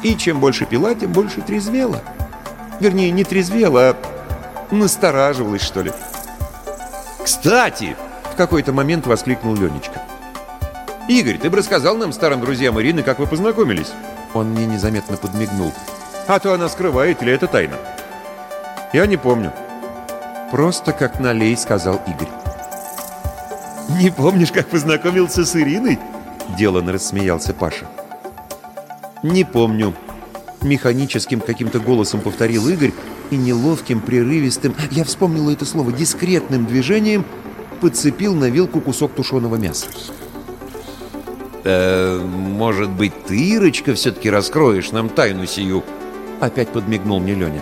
И чем больше пила, тем больше трезвела. Вернее, не трезвела, а настораживалась, что ли. «Кстати!» — в какой-то момент воскликнул Ленечка. «Игорь, ты бы рассказал нам, старым друзьям Ирины, как вы познакомились?» Он мне незаметно подмигнул. «А то она скрывает, или это тайна?» «Я не помню». «Просто как налей», — сказал Игорь. «Не помнишь, как познакомился с Ириной?» — деланно рассмеялся Паша. «Не помню», — механическим каким-то голосом повторил Игорь и неловким, прерывистым, я вспомнила это слово, дискретным движением подцепил на вилку кусок тушеного мяса. «Может быть, ты, Ирочка, все-таки раскроешь нам тайну сию?» — опять подмигнул мне Леня.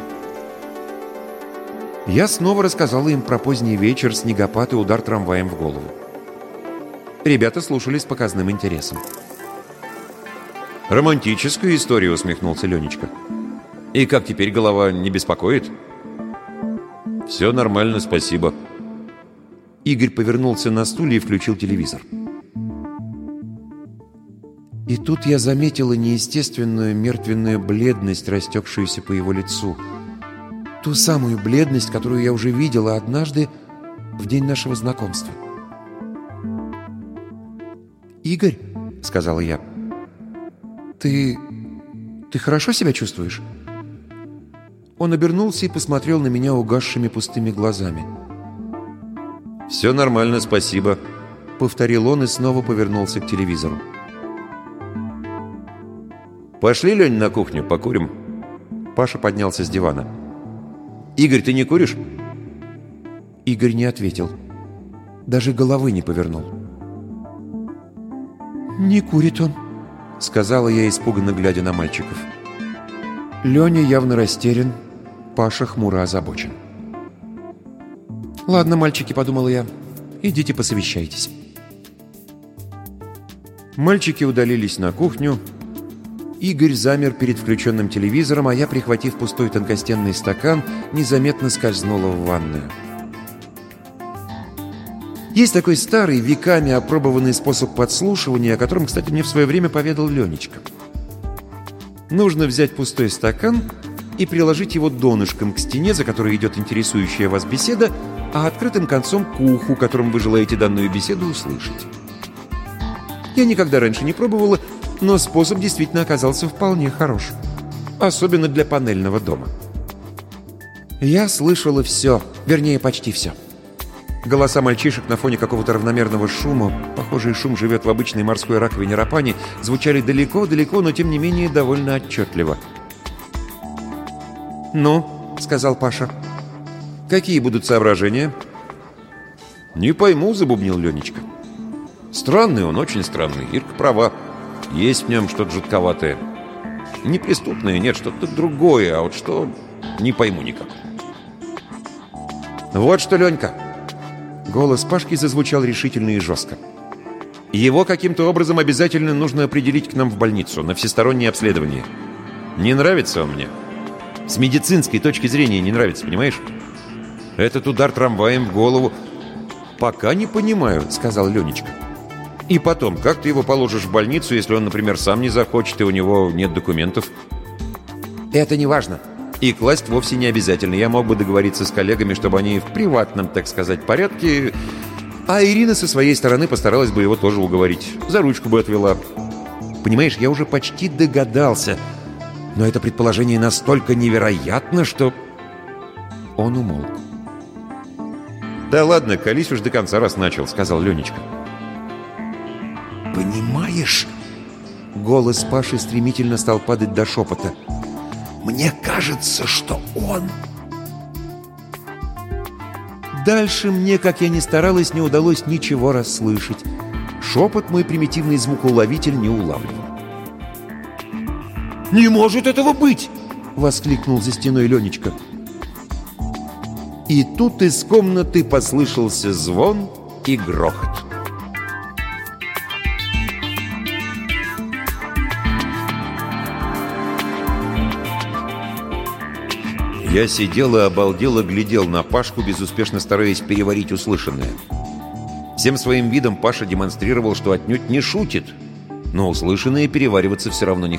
Я снова рассказала им про поздний вечер, снегопад и удар трамваем в голову. Ребята слушали с показным интересом. «Романтическая история», — усмехнулся Ленечка. «И как теперь, голова не беспокоит?» «Все нормально, спасибо». Игорь повернулся на стуле и включил телевизор. И тут я заметила неестественную мертвенную бледность, растекшуюся по его лицу. Ту самую бледность, которую я уже видела однажды в день нашего знакомства. «Игорь», — сказала я, — «ты хорошо себя чувствуешь?» Он обернулся и посмотрел на меня угасшими пустыми глазами. «Все нормально, спасибо», — повторил он и снова повернулся к телевизору. «Пошли, Лень, на кухню, покурим». Паша поднялся с дивана. «Игорь, ты не куришь?» Игорь не ответил. Даже головы не повернул. «Не курит он», — сказала я, испуганно глядя на мальчиков. Леня явно растерян, Паша хмуро озабочен. «Ладно, мальчики», — подумала я, — «идите посовещайтесь». Мальчики удалились на кухню. Игорь замер перед включенным телевизором, а я, прихватив пустой тонкостенный стакан, незаметно скользнула в ванную. Есть такой старый, веками опробованный способ подслушивания, о котором, кстати, мне в свое время поведал Ленечка. Нужно взять пустой стакан и приложить его донышком к стене, за которой идет интересующая вас беседа, а открытым концом к уху, которым вы желаете данную беседу услышать. Я никогда раньше не пробовала, но способ действительно оказался вполне хорош. Особенно для панельного дома. Я слышала все, вернее, почти все. Голоса мальчишек на фоне какого-то равномерного шума, похожий шум живет в обычной морской раковине Рапани, звучали далеко-далеко, но тем не менее довольно отчетливо. «Ну», — сказал Паша, — «какие будут соображения?» «Не пойму», — забубнил Ленечка. «Странный он, очень странный. Ирка права. Есть в нем что-то жутковатое. Не преступное, нет, что-то другое, а вот что — не пойму никак». «Вот что, Ленька!» Голос Пашки зазвучал решительно и жестко. «Его каким-то образом обязательно нужно определить к нам в больницу, на всестороннее обследование. Не нравится он мне. С медицинской точки зрения не нравится, понимаешь? Этот удар трамваем в голову...» «Пока не понимаю», — сказал Ленечка. «И потом, как ты его положишь в больницу, если он, например, сам не захочет, и у него нет документов?» «Это не важно. И класть вовсе не обязательно. Я мог бы договориться с коллегами, чтобы они в приватном, так сказать, порядке... А Ирина со своей стороны постаралась бы его тоже уговорить. За ручку бы отвела. Понимаешь, я уже почти догадался. Но это предположение настолько невероятно, что...» Он умолк. «Да ладно, колись уж до конца, раз начал», — сказал Ленечка. «Понимаешь?» Голос Паши стремительно стал падать до шепота. «Мне кажется, что он...» Дальше мне, как я ни старалась, не удалось ничего расслышать. Шепот мой примитивный звукоуловитель не улавливал. «Не может этого быть!» — воскликнул за стеной Ленечка. И тут из комнаты послышался звон и грохот. Я сидел и обалдело глядел на Пашку, безуспешно стараясь переварить услышанное. Всем своим видом Паша демонстрировал, что отнюдь не шутит, но услышанное перевариваться все равно не